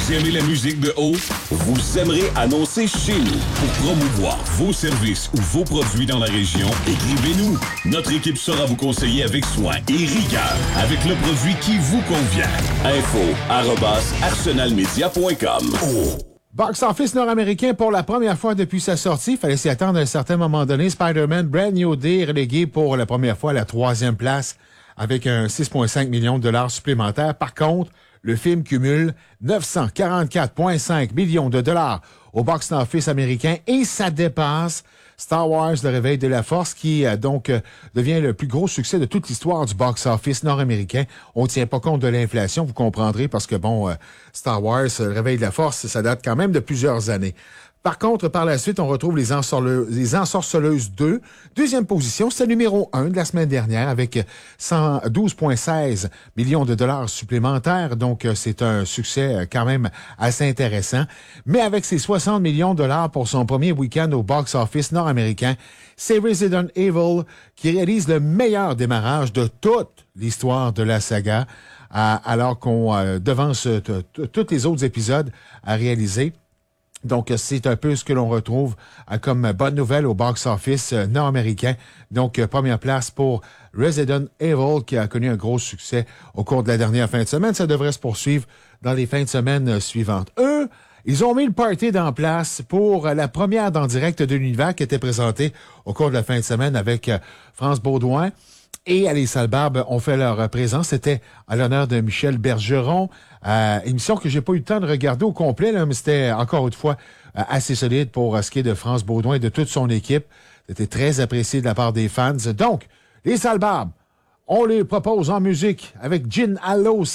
Vous aimez la musique de haut? Vous aimerez annoncer chez nous. Pour promouvoir vos services ou vos produits dans la région, écrivez-nous. Notre équipe saura vous conseiller avec soin et rigueur avec le produit qui vous convient. info@arsenalmedia.com. Box Office nord-américain pour la première fois depuis sa sortie. Il fallait s'y attendre à un certain moment donné. Spider-Man Brand New Day relégué pour la première fois à la 3e place avec un 6,5 millions de dollars supplémentaires. Par contre, le film cumule 944,5 millions de dollars au Box Office américain et ça dépasse Star Wars, le réveil de la force, qui devient le plus gros succès de toute l'histoire du box-office nord-américain. On ne tient pas compte de l'inflation, vous comprendrez, parce que, Star Wars, le réveil de la force, ça date quand même de plusieurs années. Par contre, par la suite, on retrouve les Ensorceleuses 2. Deuxième position, c'est le numéro 1 de la semaine dernière avec 112,16 millions de dollars supplémentaires. Donc, c'est un succès quand même assez intéressant. Mais avec ses 60 millions de dollars pour son premier week-end au box-office nord-américain, c'est Resident Evil qui réalise le meilleur démarrage de toute l'histoire de la saga, alors qu'on devance tous les autres épisodes à réaliser. Donc, c'est un peu ce que l'on retrouve comme bonne nouvelle au box-office nord-américain. Donc, première place pour Resident Evil, qui a connu un gros succès au cours de la dernière fin de semaine. Ça devrait se poursuivre dans les fins de semaine suivantes. Eux, ils ont mis le party en place pour la première d'en direct de l'univers qui était présentée au cours de la fin de semaine avec France Baudouin. Et les Salbarbes ont fait leur présence. C'était à l'honneur de Michel Bergeron. Émission que j'ai pas eu le temps de regarder au complet, là, mais c'était encore une fois assez solide pour ce qui est de France Baudouin et de toute son équipe. C'était très apprécié de la part des fans. Donc, les Salbarbes, on les propose en musique avec Gin Allo.